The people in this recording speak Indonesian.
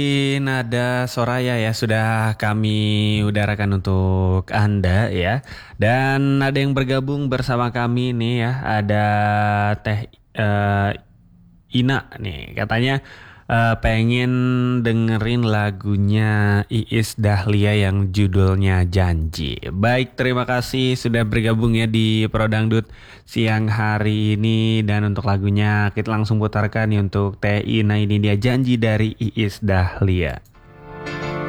Nada Soraya ya sudah kami udarakan untuk Anda ya. Dan ada yang bergabung bersama kami nih ya. Ada Teh Ina nih katanya pengen dengerin lagunya Iis Dahlia yang judulnya Janji. Baik, terima kasih sudah bergabung ya di Prodangdut siang hari ini dan untuk lagunya kita langsung putarkan nih untuk Teh Ina ini dia Janji dari Iis Dahlia.